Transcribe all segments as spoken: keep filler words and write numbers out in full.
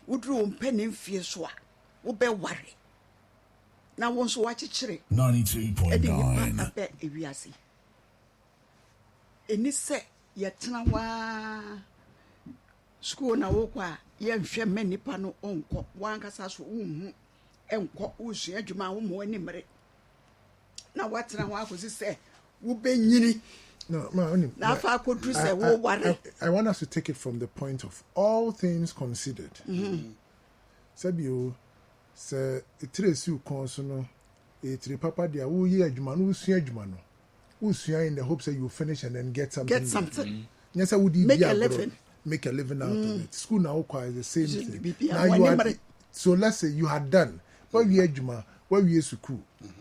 wodru mpeni mfie so a wo be ware na won so wachichire ninety-two point nine abe ewiase eni se yetena wa school na wo kwa ye nhwe manipa no onko wankasa so unhu enko usu adwuma wo mo ani mere na watena ho akosi se wo benyini. No, ma, only, I, I, I, I want us to take it from the point of all things considered. Sabio, sir, it trace you consono, a three papa dear, who ye adjuman, who see adjuman, who see in the hopes that you finish and then get something. Get something. Mm. Yes, I would make a living. Make a living out mm. of it. School now requires the same Should thing. Be, now you are, so let's say you had done what we adjuman, what we used to cool.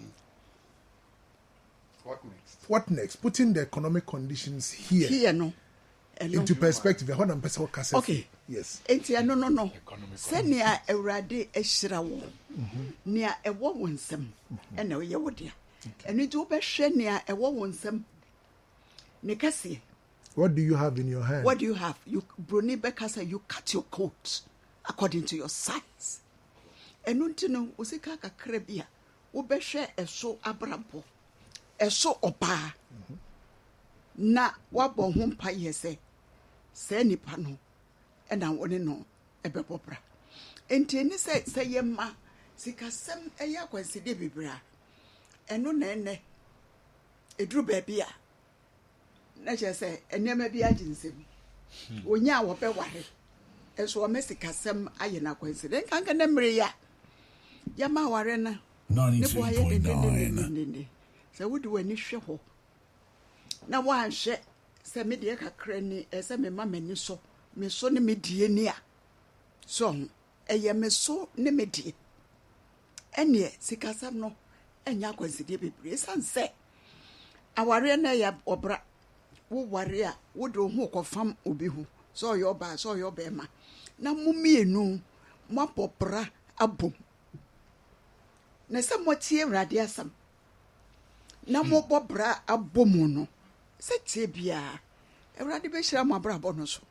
What next? What next? Putting the economic conditions here, here no, into perspective. Okay. Yes. Enti no no no. Senia Ewrade ehira wo. Nia ewo wonsem. E na ye wo dia. Enu nti wo be hwe nia ewo wonsem. Ne kase. What do you have in your hand? What do you have? You broni be kase you cut your coat according to your size. Enu nti no osika kakra bia wo be hwe eso abrabo. Eso oba na wabɔ ho mpa yɛ sɛ sɛ nipa no ɛna wone no ɛbɛbɔbra enti ni sɛ sɛ yɛ ma sikasɛm ɛyɛ akwanside bibira ɛno na ɛnɛ eduru baabi a na kyerɛ sɛ ɛnɛma bi agye nsɛm onya a wɔbɛware ɛso ɔmɛ sikasɛm ayɛ na akwanside nkanka na mmere ya yɛma ware na ne bo ayɛ dendendendende sɛ wodi wani hwɛ hɔ na wanhwɛ sɛ me de kakra ni sɛ me ma mani so me so ne me die ni a so ɛyɛ me so ne me die ɛne sikasam no ɛnya akwansidie bebree san sɛ aware na ya obra wo ware a wo de ho kɔfam obi hu so ɔyɛ ɔba so ɔyɛ ɔbɛma na mumienu mo apopra abom na sɛ mo tie Awurade asam na mo bobra abomu no se tie bia Awurade be hira mo abrabo no so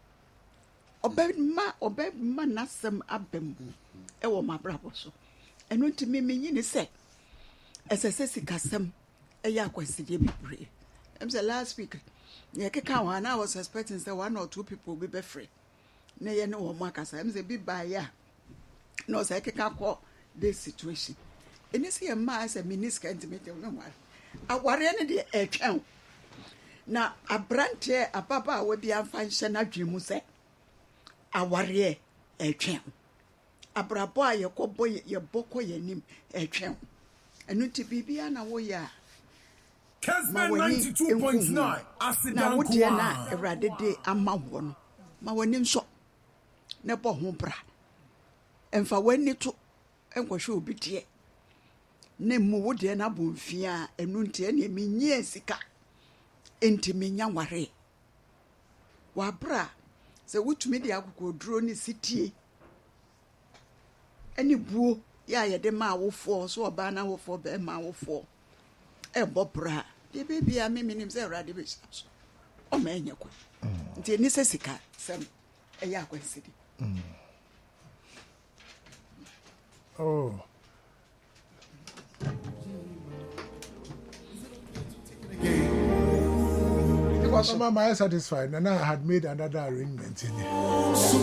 obema obema nasem abem e wo mabrabo so eno ntimi menyi ne se esese sikasem e ya kwaside bibre em say last week ye keka one I was expecting say one or two people be be free na ye ne wo makasa em say bi ba ya no say keka call this situation eni se ye ma say minister intimate no wa aware ne de etwen na abrante ababa a wabi amfa nhye na dwemu se aware etwen abrabo a yekobo yeboko yanim etwen enu ti bibia na wo ya Kesman ninety-two point nine na wo de na Awurade de ama wo no ma wani nso ne bo ho bra emfa wani to enkohwe obi de ne mu wo de na bomfia enu ntie ne menyi sika enti menya ware wa bra se wutumi de akokoduro ne sitie eni buo ya ye de ma wofo so oba na wofo be ma wofo e bobra de bebia me minim se Awurade be so o ma enya ko nti ni se sika sem e ya kwansidi oh because Mama, I am satisfied, and I had made another arrangement in it.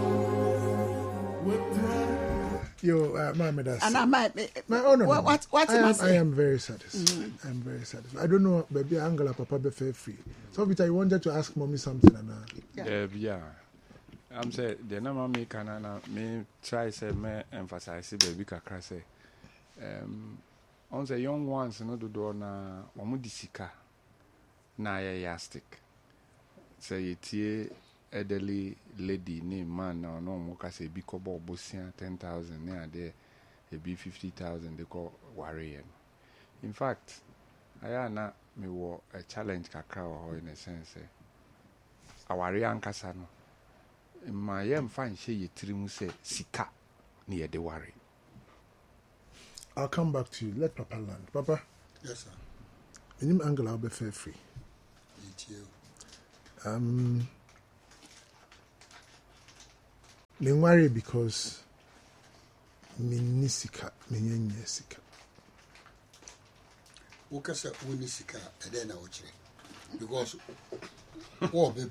Yo, uh, Mama, that's and I might. My honor. What? What? What I am, must I am very satisfied. Mm-hmm. I am very satisfied. I don't know, baby, Angela, Papa, be fair free. So, Vita, you wanted to ask Mommy something, and uh, yeah, yeah. I'm saying the number me can me try say me emphasize baby kakra say um on the young ones no do do na omo disika na ya yastic say tie elderly lady name man na no mo ka say bi ko bo bosia ten thousand na there e be fifty thousand they call warrior. In fact aya na me wo a challenge kakra ho in a sense aware ankasa no ma yem fan she yetrim say sika na ye de worry. I'll come back to you. Let Papa land. Papa? Yes, sir. In Angela, I'll be fair free. Thank you. Um, me worry because me nisika me nyenye sika. Ukasa unisika edena ochire because all baby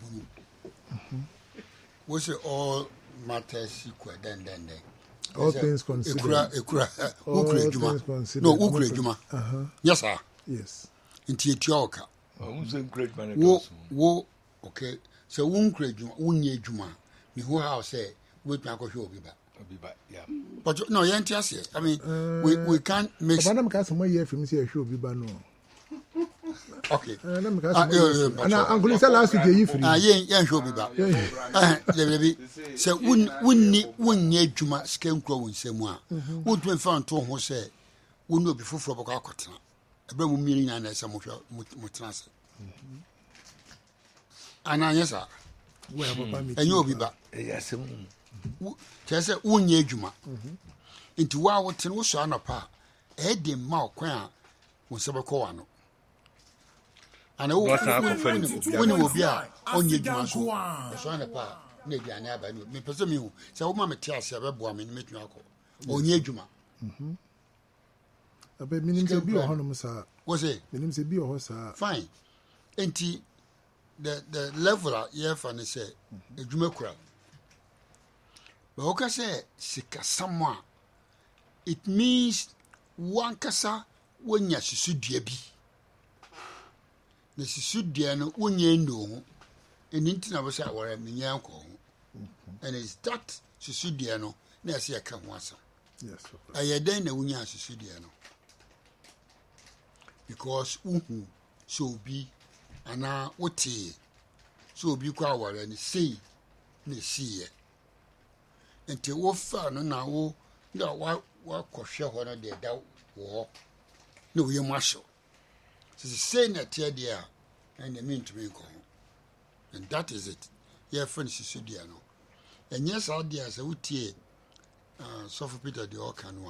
we say all matters equal then then then all things considered ekura ekura ukura ejuma considered. No ukura ejuma Uh-huh. yes sir Yes. nti etioka unse great man wo wo okay so unkura ejuma unye ejuma me who how say we tun akɔhwɛ obi ba obi ba yeah but no yɛn ti ase I mean uh, we we can't mix Bana me ka some year from say ehwe obi ba no. okay Eh na me ka Ah, some. eh, eh, Ana anguli say last week you free. ah yɛn yɛn hwɛ obi ba eh lebi sɛ wun wunni wunye adwuma sika nkura wo nsɛm a wontu mfa nto ho sɛ wunni obi foforo bɔkɔ akɔtena ɛbɛ mu mmiri nya na sɛ mo hwɛ mo tena sɛ ana nyɛ sa Where papa me. ɛnyɛ obi ba yes kyerɛ sɛ wonye adwuma nti wo a wotene wo so anɔpa a ɛyɛ de mma wo kwan a wo nsɛ bɛkɔ wa no ana wo What's that for friend? wone wɔ bi a ɔnyɛ adwuma so ɛso anɔpa a na aduane aba no mepɛ sɛ mehu sɛ woma mete ase a bɛboa me ne mɛtumi akɔ ɔnyɛ adwuma Abe minim say bi ohonom sa. wo sɛ Minim say bi oho sa. fine nti the the level a yɛfa ne sɛ adwuma kura but woka sɛ sikasam a it means wankasa wonya susudua bi na susudua no wonya ndo ho ɛni nti na wɔsɛ awɔre menya nkɔ ho and it's that susudua no na ɛsɛ yɛka ho asɛm Yes. Papa. ɛyɛ dɛn na wonya susudua no because wohu sɛ obi anaa wotee sɛ obi kɔ awɔre no sei na ɛsiiɛ nti wofa no na wo na wakɔhwɛ hɔ no deɛ da wɔ hɔ na woyɛ mu ahyɛw sɛ sei na ɛteɛ deɛ a ɛnɛ mentumi nkɔ ho and that is it yɛfrɛ no susudua no ɛnyɛ saa deɛ a sɛ wotie sɔfo peter deɛ ɔka no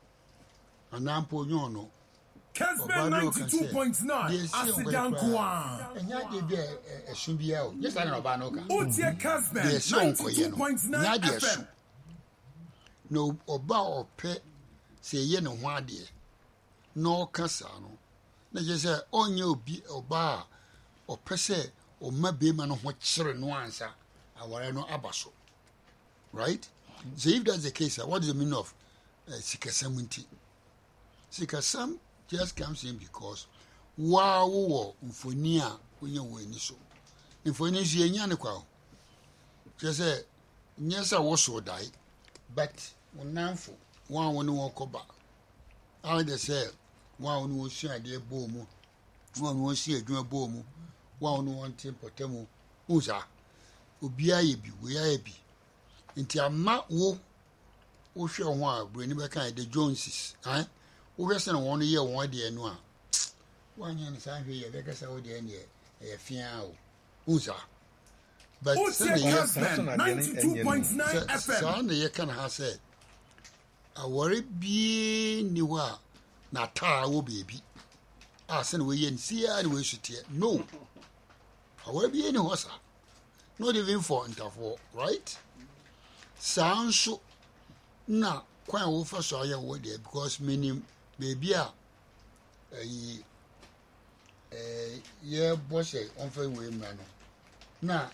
a anaa mpo onyɛ ɔno Kesman ninety-two point nine. Asidankwa. ɛnyɛ adeɛ bi a ɛso biara o nyɛ saa na ɔbaa no woka Otie Kesman deɛ ɛsɛ ɔnkɔyɛ ninety-two no point nyɛ nine adeɛ F so M. na ɔba a ɔpɛ sɛ ɛyɛ ne ho adeɛ na ɔka saa no na kyerɛ sɛ ɔnyɛ obi ɔba a ɔpɛ sɛ ɔma bɛrima no ho kyere no ansa aware no aba so right so if that's the case what is the meaning of uh, sikasam nti sikasam just comes in because waa wowɔ mfoni a wonyɛ wɔ ani so mfoni nso yɛnya ne kwa o kyerɛ sɛ nyɛ sɛ woso dae but wo namfo wɔn a wo ne wɔn kɔba ayɛ sɛ wɔn a wo ne wɔn sua adeɛ bɔɔ mu wɔn a wɔn sua adwuma bɔɔ mu wɔn a wo ne wɔn te mpɔtɛ mu wo saa obiara yɛ bi wei ayɛ bi nti ama wo wohwɛ ho a buroni bɛka yɛ the joneses ɛn wohwɛ sɛ na wɔn no yɛ wɔn adeɛ no a wɔanyɛ no saa hwɛ yɛ bɛka sɛ wo deɛ neɛ ɛyɛ fiaa o wo saa but Otie sɛdeɛ yɛ Kesman ninety-two point nine F M. saa na yɛka no ha sɛ awɔre bie nni hɔ a n'ataa wɔ baabi a sɛ na wɔyɛ no siaa na wɔasu teɛ no awɔre bie nni hɔ saa not even for ntafoɔ right saa nso na kwan a wofa so ayɛ wɔ deɛ because menim baabi a ayi ɛɛ yɛbɔ sɛ ɔmfa wei mmra no na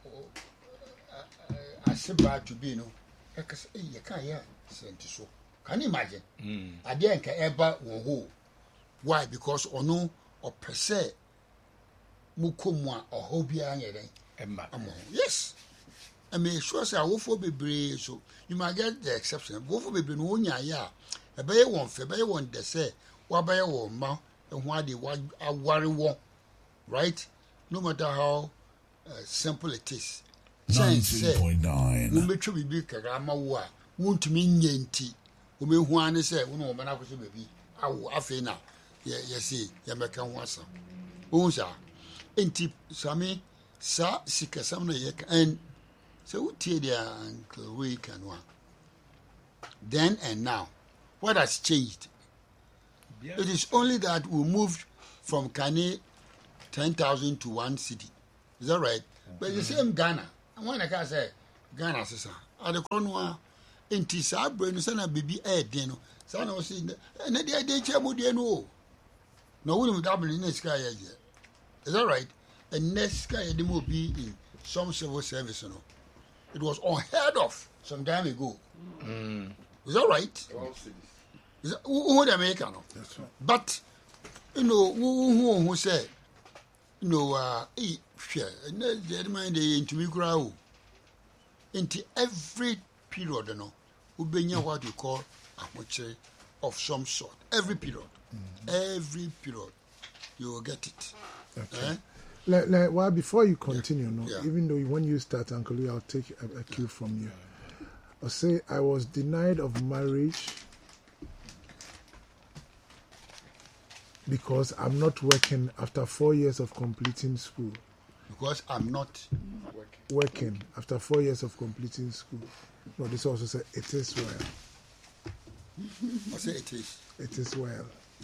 ase baa to bi no ɛkasa ɛyi yɛka yɛ sɛnti so can you imagine adeɛ nka ɛba wɔn ho why because ɔno ɔpɛ sɛ mo kɔ mu a ɔhɔ biara yɛ dɛn Emma. ama ho yes I mean sure sɛ awofo bebree so you might get the exception awofo bebree no wɔnya ayɛ a ɛbɛyɛ wɔn fɛ ɛbɛyɛ wɔn dɛ sɛ wabɛyɛ wɔn mma ɛho ade aware wɔn right no matter how uh, simple it is kyɛn sɛ ninety-two point nine. wɔmbɛtwa biribi kakra ama wo a wontumi nyɛ nti wɔmɛhu ane sɛ wo ne wɔn mma no akɔsɛ baabi awo afei na yɛse yɛmɛka ho asɛm wohu saa enti same saa sikasɛm no yɛka and sɛ wotie deɛ Uncle Wei ka no a then and now what has changed Yeah. it is only that we moved from Kane ten thousand to one city is that right but the same Ghana and when I can say Ghana sisa ade kono a enti saa bre no sana bibi e den no sana o si na de de che mo de no no we no double in sky ya je is that right and next sky de mo be in some civil service no it was unheard of some time ago mm. Is that right? Is that who the American no? That's right. But you know who who who say you know uh eh share na the man dey into me crowd into every period no we benya what you call a of some sort every period mm-hmm. every period you will get it. Okay. Eh? Like, like, well, before you continue, yeah. no, yeah. even though when you start, Uncle Lee, I'll take a, a cue from you. I'll say I was denied of marriage because I'm not working after four years of completing school. Because I'm not working. Working after four years of completing school. No, this also said it is well. I say it is. It is well.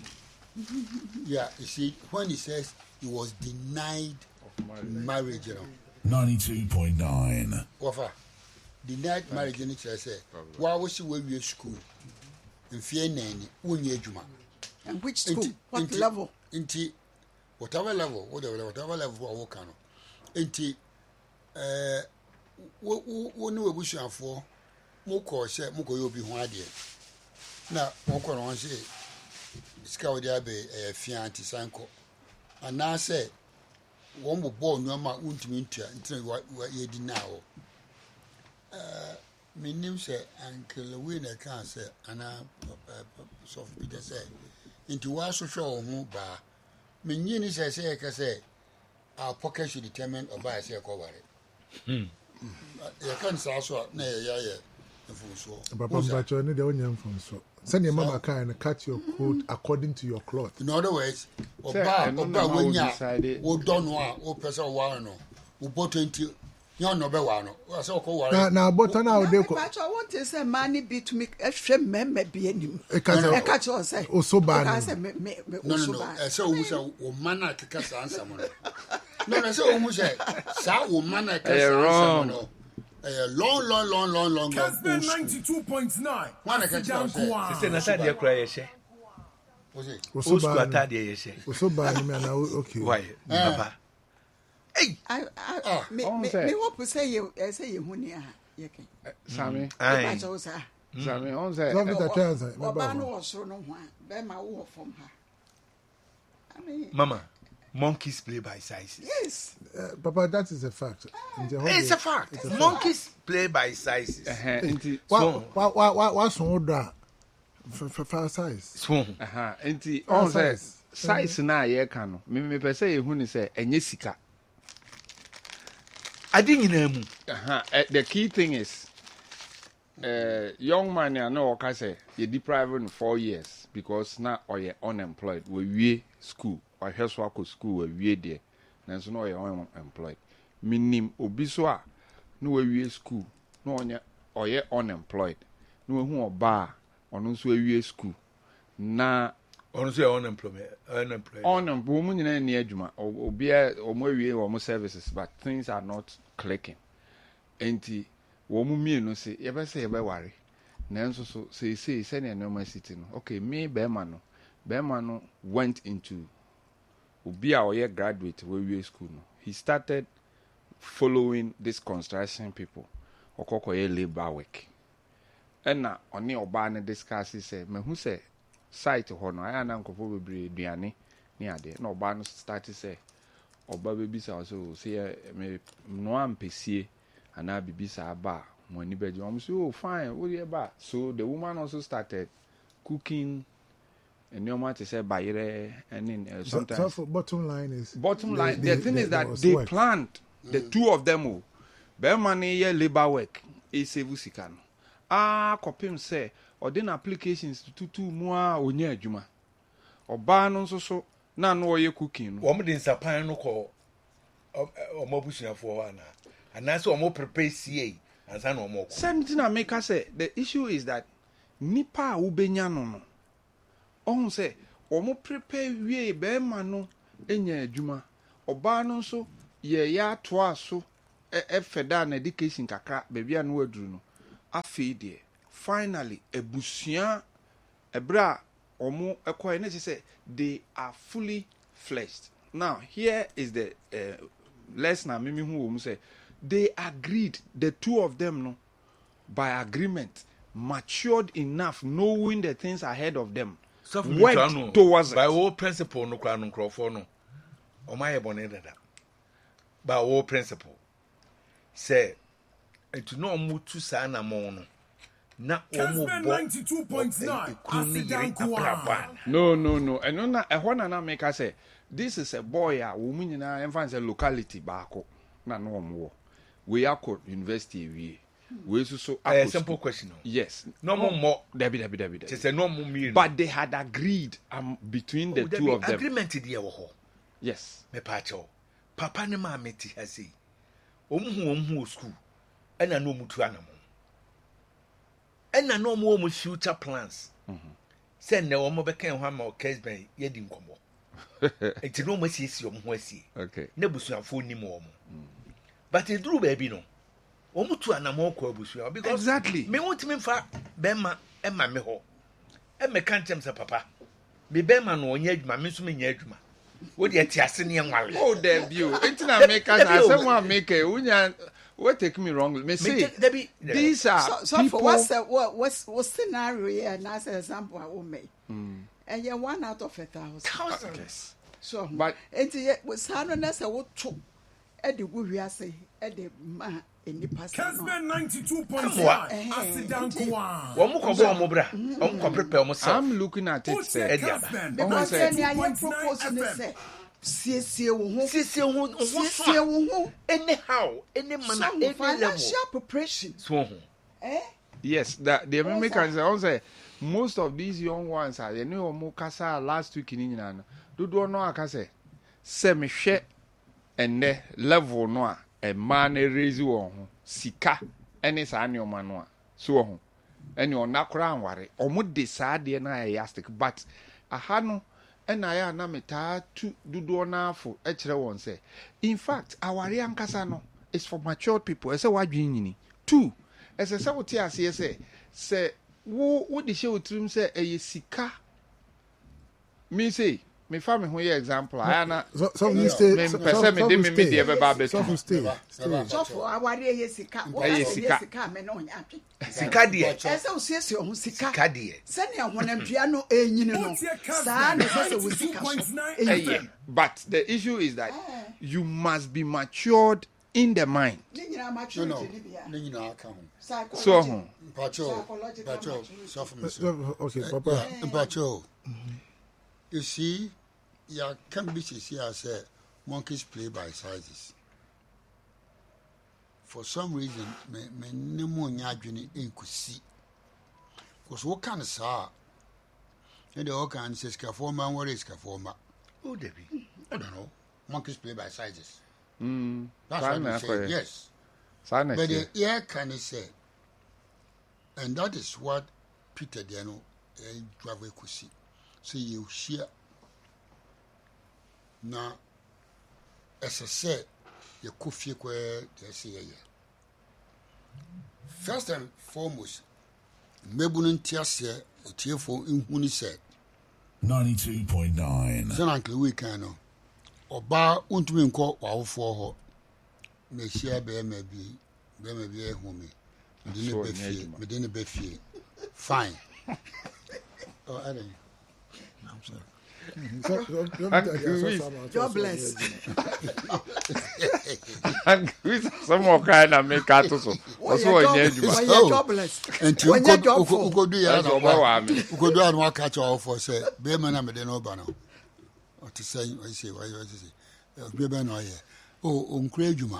Yeah, you see, when he says he was denied of marriage, marriage you know. ninety-two point nine. Wafa, denied marriage, you know, I say, why was he when we school? In fear, nanny, when you juma. And which school? Inti, what inti, level? Into whatever level, whatever, whatever level I work on. Into, uh, what no wish for, Moko said, Moko, you'll be one idea. Now, Moko, on say, Scout Abbey, a fianti sanko. And now say, one will born no man won't mean to until what you did now. Uh, my name say Uncle Winner can't say, and I soft Peter say, into what social who bar. My unis I say, I say, our pocket should determine or buy a say cover it. Hmm. You can't say so, nay, yeah, yeah. Papa, but you need the onion from so. Send your mama car and cut your coat according to your cloth. In other words, Oba, Oba, when you will don't know, or person one, who bought into your noble one. Now, now, but now they but I want to say money be to make a shame, maybe any. I catch or say, oh, so bad. No, no, no, so who's a woman I can answer. No, no, so who's a sour woman I can answer. A long, long, long, long, long, Casbah ninety-two point nine. One I can tell. Sister Nasadia cry, she. Was it? Was so bad. She was so bad. Okay. Why, Papa? Hey, I, I, me, me, me, what to say you, say you, Hunia, Yaki. Sammy, I, Sammy, on that. Love it, a chance. Obano was so no one, then my war from her. I mean, Mama. Monkeys play by sizes. Yes. Uh, Papa, that is a fact. It's a fact. It's a Monkeys fact. Play by sizes. Uh-huh. What what what what's on that? For for size. Swon. Aha. Enti on size. Size na ye ka no. Me me pese ye hu ni say enye sika. Adi nyina mu. Aha. The key thing is uh young man ya no ka say you deprive him four years because now or you unemployed. We wie school. I hear so ako school we wie there nanso no you unemployed minim obi so a no we wie school no onya oye unemployed no hu oba ono nso wie school na ono so unemployed unemployed unemployed mu nyina ni adwuma obi a omo wie wo mo services but things are not clicking enti wo mu mie no se ye be se ye be ware nanso so say say say na no city no okay me be ma no be ma no went into Obi a oye graduate we school no. He started following these construction people. Okoko ye labor work. And na oni oba ne discuss say me hu say site ho no aya na nkofo bebre aduane ni ade. Na oba no start say oba bebi sa so say me no ampesie ana bibi sa ba mo ani beji. Am say oh fine, what you ba. So the woman also started cooking. And you want to say bayre and then uh, sometimes so, so bottom line is bottom line they, the they, thing they, is that they work. planned the mm. two of them oh be money ye labor work e save sika no ah kopim say or then applications to two mu a onya adwuma oba no so so na no ye cooking no wo me din sapan no ko o mabusuafo ana ana so o mo prepare ca ansa na o mo ko something na make us say the issue is that nipa u benya no no on say omo prepare wie be ma no enya adwuma oba no so ye ya to aso e feda na education kakra be bia no aduru no afei deɛ finally ebusua ebra omo ekɔ ne say they are fully fleshed. Now here is the uh, lesson na mimi hu omo say they agreed, the two of them no, by agreement matured enough knowing the things ahead of them. So worked towards by it. all principle no kra no krofo no o ma ye bone dada by all principle say etu no mu tu sa na mo no na o mu bo ninety-two point nine No, no, no. And no, na ehɔ na na make us say this is a boy a wo mu nyina emfa say locality baako na no omo. We are called university we. We so so a simple question. No? Yes. No more more. Debi debi debi debi. It's a no more meal. But they had agreed um, between the oh, two of them. Agreement there wo ho. Yes. Me pa cho. Papa ne ma meti ha sei. Omhu omhu school. Ena no mutu anamo. Ena no mo mo future plans. Mhm. Say na wo mo be kan ho ama o Kesben ye di nkomo. Enti no mo siesie omho asie. Okay. Na busuafo ni mo mo. But e duru baby no. Omutu anamo ko abusua because exactly. Me want me fa bema e ma me ho. E me kan tem se papa. Me bema no onye adwuma me so me nya adwuma. Wo de atiase ne enwale. Oh there be o. Enti na make us asem one make unya what take me wrong. Me say Debbie, these are so, so people for what's the what what's what scenario here and as an example I will make. Mm. And you one out of a thousand. Thousands. Yes. So but enti we sano na say what to e de gu wiase e de ma eni pastor no. Kesben ninety-two point nine Asidan Kwa. Wo mu ko bo mo bra. Wo mu ko prepare mo self. I'm looking at it say because then you propose ne say siesie wo ho siesie ho siesie wo ho anyhow any manner any level financial preparation so ho eh yes that the Americans say also most of these young ones are you know mo kasa last week ni nyina no dodo no aka say se me hwe enne level no a e man raise wo ho sika ene sa ne o ma no a so ho ene onakora anware omo de sa de na yastic but aha no ena ya na meta tu dodo na afo e kire won say in fact aware ankasa no is for mature people e say wadwen nyini two e say say wote ase say say wo wo de she otrim say e sika me say me fa me ho ye example aya na so you stay me person me de me me de be ba be so stay so for aware ye sika wo ye sika me no nya atwe sika de e say wo siesie ho sika sika de se ne honamdua no enyini no sa na se wo sika so but the issue is that you must be matured in the mind. No, no. So, home. Pacho, Pacho, suffer me. Okay, Papa. Pacho. You see, you can be here. I say monkeys play by sizes. For some reason, me me no more nyadwene enkusi. Because what kind of sa? And the all can say scafoma, what is scafoma? Oh, Debbie. I don't know. Monkeys play by sizes. Mm. That's what they say. Yes. But the air can say, and that is what Peter Dano drive could see. So you share now, as I said, you could feel where they say. First and foremost, Mebunin Tiasia, a tearful in Huni said, ninety-two point nine. Then Uncle Weekano. Oba untumi nkɔ wawofo hɔ na hyia bɛɛ ma bi bɛɛ ma bi ehu me de ne bɛ fie me de ne bɛ fie fine oh I don't I'm sorry God bless and with some more kind of make out so also onye adwuma God bless and you go go do ya na wa go do an wa catch off for say bɛɛ ma na me de no ba no to say I say why you say be be no here oh onkura adwuma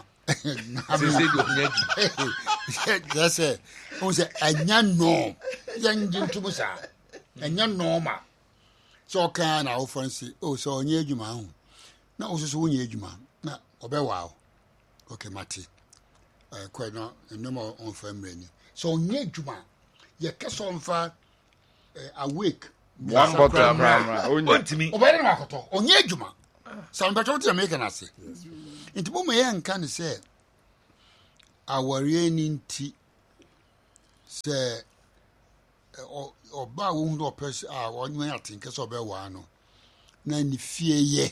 that's it o say anya no yan jintu sa anya no ma so kan na o fancy oh so onye adwuma ho na o so onye adwuma na obewa okay mati eh kwa no no mo on family ni so onye adwuma ye keso mfa awake one bottle of ram ontimi obere na akoto onye adwuma san beto ti make na ase nti bo me yan kan say aware ni nti sɛ ɔba wo hu dɛ ɔpɛ sɛ a ɔnyɛ atenkɛ sɛ ɔbɛwaa no na ne fie yɛ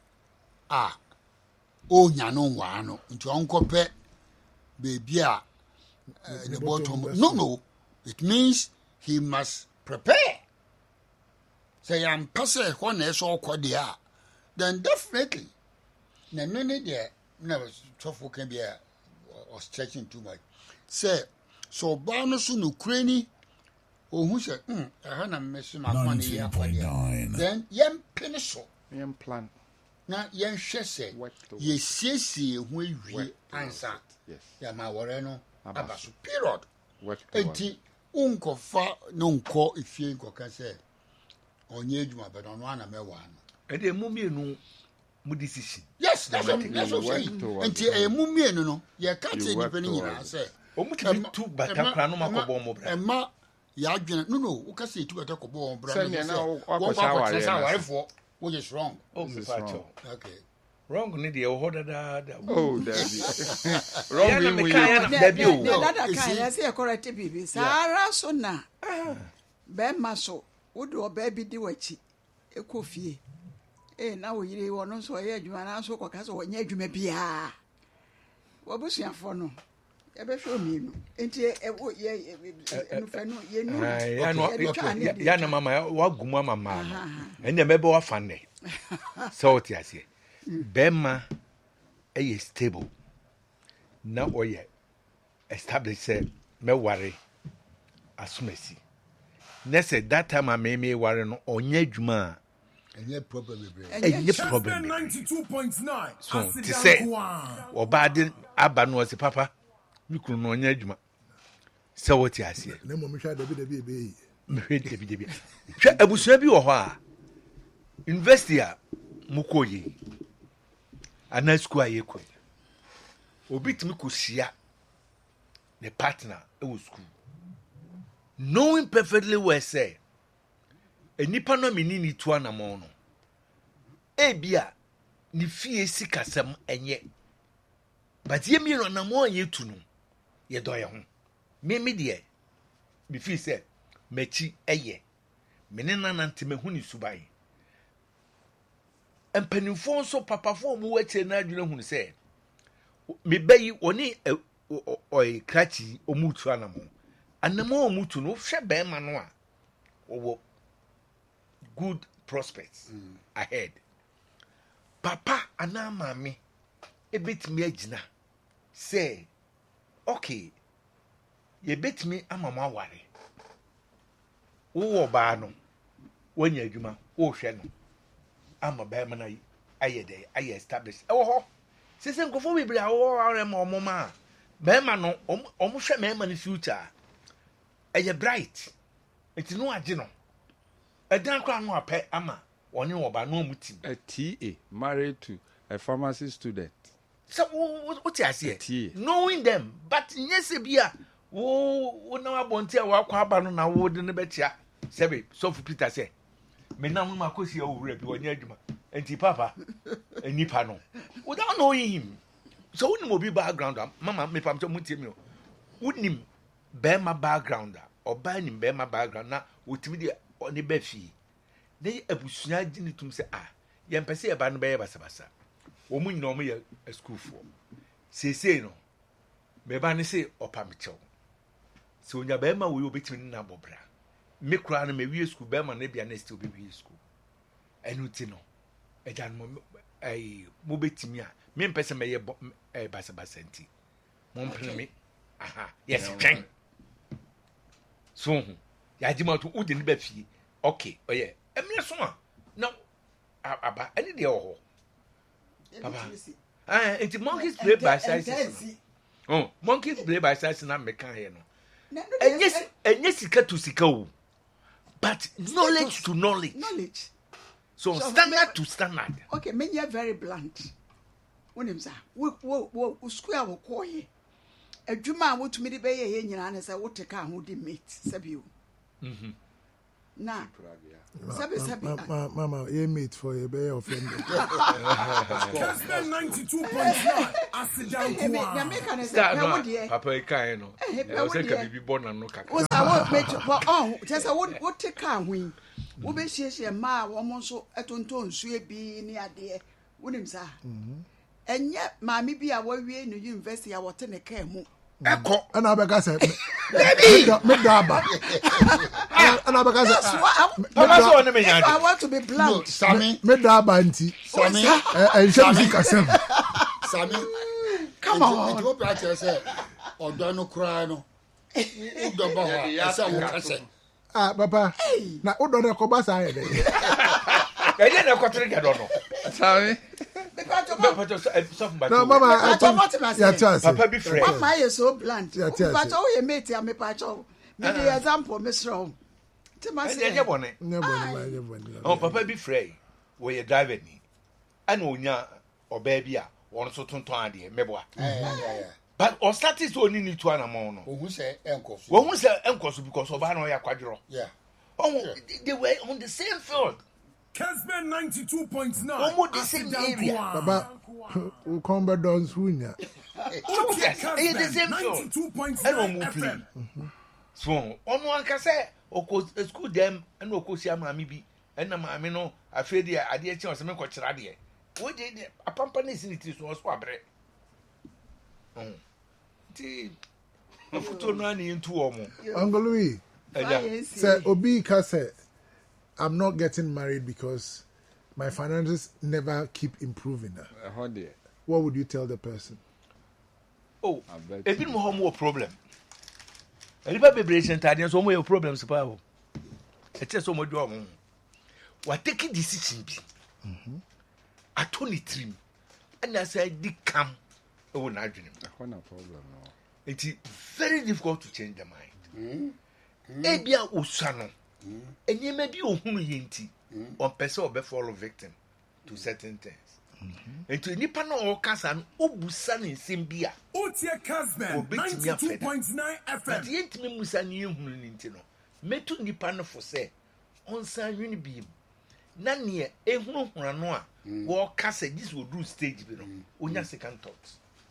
a ɔnya no nwaa no nti ɔnkɔpɛ baabi a ne bɔtɔm no no it means he must prepare sɛ yɛampa sɛ hɔ na ɛsɛ ɔkɔ deɛ a then definitely na no ne deɛ na sɔfo ka bi a or stretching too much say so ɔbaa no so nokura ni ohun sɛ mm ɛha na mmɛso ma kwan yɛ akwadeɛ then yɛmpe ne so yɛn plan na yɛnhwɛ sɛ yɛsiesie ho awie ansa yɛma wɔrɛ no aba so period enti wonkɔfa no nkɔ efie nkɔka sɛ ɔnyɛ adwuma bɛdɛ ɔno ana mɛwaa no ɛdeɛ mu mmienu mu decision yes that's what that's what saying enti ɛyɛ mu mmienu no yɛka kyerɛ nnipa no nyinaa sɛ ɔmutumi tu bata kora no makɔbɔ mo bra ɛma yɛadwene no no woka sɛ ɛtu bata kɔbɔ wɔn bra Sɛ nea na wakɔhyɛ wɔkɔkyerɛ sɛ awareɛ awarefoɔ which is wrong oh me pacho okay wrong ne deɛ wɔ hɔ dadaada oh dabi wrong ya na we me ka ya we na dabi o ne dada kan yɛ sɛ yɛkɔrɛte biribi saa ara so na bɛrima so wode ɔbaa bi di w'akyi ɛkɔ fie ee na wo yere wɔ no nso ɔyɛ adwuma na nso kɔka sɛ ɔnyɛ adwuma biara wɔabusuafoɔ no yɛbɛhwɛ omienu nti ɛnufɛ no yɛnu ya na mama wagu mu ama maa no ɛnna mɛbɛ wafa nnɛ sɛ wote aseɛ bɛrima ɛyɛ stable na ɔyɛ establish sɛ mɛware asomasi na sɛ that time a mɛmɛ ware no ɔnyɛ adwuma a ɛnyɛ problem bebree ɛnyɛ problem bebree. ninety-two point nine. so te sɛ ɔbaa de aba no ɔsɛ papa me kunu no ɔnyɛ adwuma sɛ wote aseɛ na mmom hwɛ dabi dabi ebe yi mehwɛ dabi dabi hwɛ abusua bi wɔ hɔ a university a mokɔ yi anaa school a yɛkɔ yi obi tumi kɔhyia ne partner ɛwɔ school knowing perfectly well sɛ enipa no mini ni tu anamɔ no ebi a ne fie sikasɛm ɛnyɛ but yɛ mi no anamɔ yɛ tu no yɛ dɔ yɛ ho me me deɛ me fie sɛ m'akyi ɛyɛ me ne nanante me hu ne suban mpanimfoɔ nso papafoɔ mu wɔakyerɛ na adwene hu sɛ me bɛyi wɔne ɔyɛ krakyi ɔmu tu anamɔ anamɔ ɔmu tu no hwɛ bɛrima no a wɔwɔ good prospects mm. ahead papa ana maame ebetimi agina say okay ye betimi amama aware wo ba no wonya adwuma wo hwɛ no ama ba ma na aye dey aye establish e wo ho sese nkofo bibiri a wo aware ma omoma ba ma no omo hwɛ ma ma no future eye bright enti no age no ɛdan kora no apɛ ama wɔne wɔba no amutim a T A married to a pharmacy student so what you say knowing them but yes bia wo wo na abonti a wakɔ aba no na wo de ne betia sebe so for Peter say me na no makosi awura bi wɔnya adwuma enti papa enipa no without knowing him so wonim obi background mama me pam so mutie me wonim bema background oba nim bema background na wotimi de oni ba fi ne abusua gini tum se ah ye mpese e ba no be ye basabasa wo mu nyina o mu ye school fo sesei no me ba ne se opam chew se onya ba ma wo yo betimi na bobra me kura no me wie school ba ma na bia na still be wie school enu ti no e jan mo ai mo betimi a me mpese me ye e basabasa nti mo mpene me aha yes twen so ya jima to udi ni ba fie okay oye emle so a na aba ani de wo papa ah enti monkeys play by size oh monkeys play by size na me kan here no enye enye sika to sika o but knowledge to knowledge knowledge so, so standard to standard okay me you very blunt when him say wo wo wo school a wo ko ye adwuma a wotumi de be ye ye nyina ne say wo teka ho de mate sabi o mhm na sabi sabi mama you mate for you be offended. Casper ninety-two point nine. Acid down na me kan say pe wo de papa e kan no e o say ka bibi bona no kaka wo sa wo me to oh just wo wo take kan hu wo be hiesie ma wo mo so etonton nsu bi ni ade wonim sa enye maami bi a wo wie no university a wo te ne kan mu eko ana abeka say me daba ana abeka say papa so ne me nya I want to be blunt. No, Sammy. me daba nti Sammy. eh nsem kasem Sammy. Come on. It will practice say odo no kra no. Udo ba ho. Asa wo ka say. ah papa na odo ne ko ba sa ye de e dey na kwatere ga do no Sorry. papa so so mba no mama I Pacho, what am I ya saying? chance papa bi frɛ Papa is so blunt. Yeah, yeah, Pacho we mate ya me pacho. Me the example me strong. Ti ma e say. dey bone ne boni ma ne boni oh papa bi frɛ wo ye driver ni ana onya oba bi a won so tonton ade meboa Eh yeah yeah. but o started so ni ni to anamon no Ohu say enkoso. wo hu say enkoso because oba na o ya kwadworo Yeah. oh they were on the same field Casper ninety-two point nine. almost the same area baba o kombe dons hunya so eh the same field ninety-two point and o nine mo F play M. so onu anka say oko school dem and okosi amaami bi and na maami no afedi ade echi o se me ko kira de wo de apampa na siniti so so abre oh ti afuto no ani ntu o mo Uncle Louis eja say obi ka say I'm not getting married because my finances never keep improving. Eh, how there? What would you tell the person? oh I bet e bi mo ho mo problem e ba bebration tade so mo your problems pa ho e che so mo do o mo wa take decision bi mhm atoni trim and I said di kam e wo na adwene I want a problem no. it's very difficult to change the mind mm. e bia osua no enyema bi ohunu yenti on person obe fall victim to certain things enti nipa na o kasa no obusa ne nsem bia Otie Casper ninety-two point nine F but M. yentime musa ne ehunu ne nti no metu nipa no fo se onsan nwini bi na ne ehunu hunu no a wo kasa this will do stage bi no onya second thought